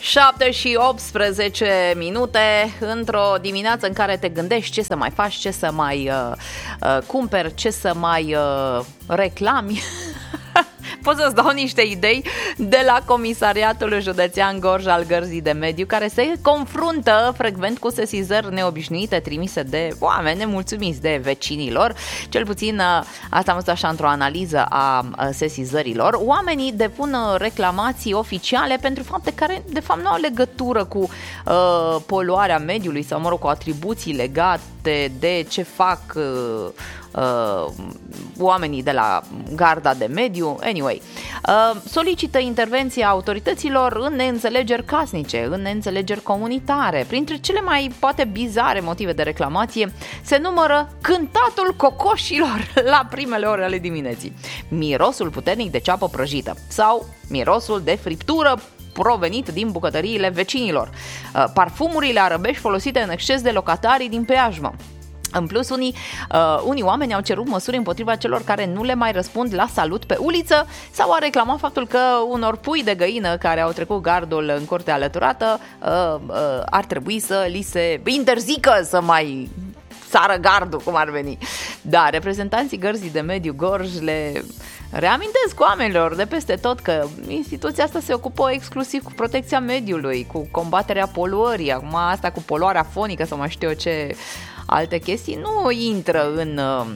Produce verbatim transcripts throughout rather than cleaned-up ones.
șapte și optsprezece minute, într-o dimineață în care te gândești ce să mai faci, ce să mai uh, uh, cumperi, ce să mai uh, reclami. Pot să-ți dau niște idei de la Comisariatul Județean Gorj al Gărzii de Mediu, care se confruntă frecvent cu sesizări neobișnuite trimise de oameni nemulțumiți de vecinilor. Cel puțin asta am văzut așa într-o analiză a sesizărilor. Oamenii depun reclamații oficiale pentru fapte care de fapt nu au legătură cu uh, poluarea mediului sau, mă rog, cu atribuții legate de ce fac uh, Uh, oamenii de la garda de mediu. Anyway, uh, solicită intervenția autorităților în neînțelegeri casnice, în neînțelegeri comunitare. Printre cele mai poate bizare motive de reclamație se numără cântatul cocoșilor la primele ore ale dimineții, mirosul puternic de ceapă prăjită sau mirosul de friptură provenit din bucătăriile vecinilor, uh, parfumurile arăbești folosite în exces de locatarii din preajmă. În plus, unii, uh, unii oameni au cerut măsuri împotriva celor care nu le mai răspund la salut pe uliță sau au reclamat faptul că unor pui de găină care au trecut gardul în curtea alăturată uh, uh, ar trebui să li se interzică să mai sară gardul, cum ar veni. Da, reprezentanții Gărzii de Mediu Gorj le reamintesc oamenilor de peste tot că instituția asta se ocupă exclusiv cu protecția mediului, cu combaterea poluării. Acum asta cu poluarea fonică sau mai știu eu ce alte chestii nu intră în,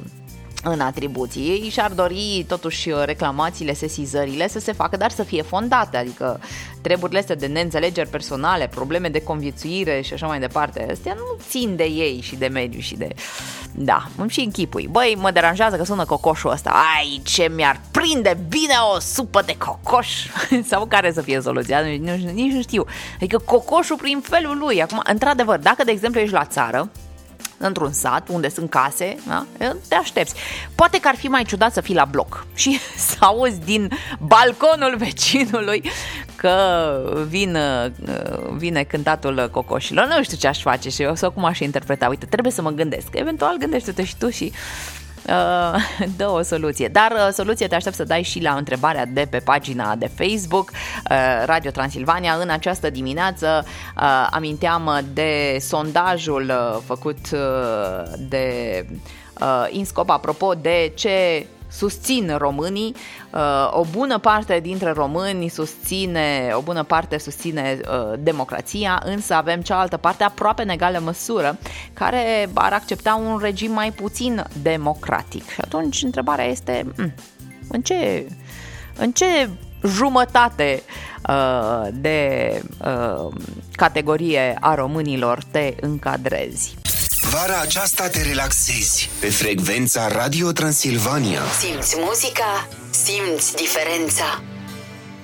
în atribuții. Ei și-ar dori totuși reclamațiile, sesizările să se facă, dar să fie fondate, adică treburile astea de neînțelegeri personale, probleme de conviețuire și așa mai departe, astea nu țin de ei și de mediu și de... Da, îmi și închipui. Băi, mă deranjează că sună cocoșul ăsta. Ai, ce mi-ar prinde bine o supă de cocoș. Sau care să fie soluția? Nici, nici nu știu. Adică cocoșul prin felul lui. Acum, într-adevăr, dacă de exemplu ești la țară, într-un sat unde sunt case, da? Te aștepți. Poate că ar fi mai ciudat să fii la bloc și să auzi din balconul vecinului că vine, vine cântatul cocoșilor. Nu știu ce aș face și eu sau cum aș interpreta. Uite, trebuie să mă gândesc. Eventual gândește-te și tu și Uh, dă o soluție. Dar uh, soluție te aștept să dai și la întrebarea de pe pagina de Facebook uh, Radio Transilvania. În această dimineață uh, aminteam de sondajul uh, făcut uh, de uh, INSCOP apropo de ce susțin românii. O bună parte dintre români susține, o bună parte susține uh, democrația, însă avem cealaltă parte aproape în egală măsură care ar accepta un regim mai puțin democratic. Și atunci întrebarea este mh, în ce în ce jumătate uh, de uh, categorie a românilor te încadrezi? Vara aceasta te relaxezi pe frecvența Radio Transilvania. Simți muzica, simți diferența.